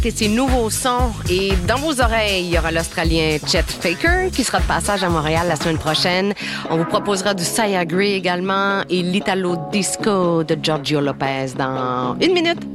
et ses nouveaux sons. Et dans vos oreilles, il y aura l'Australien Chet Faker qui sera de passage à Montréal la semaine prochaine. On vous proposera du Sia Gray également et l'Italo Disco de Giorgio Lopez dans 1 minute.